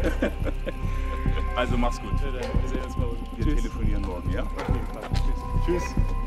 Also mach's gut. Ja, dann, wir sehen uns morgen. Wir telefonieren morgen, ja? Auf jeden Fall. Tschüss. Tschüss.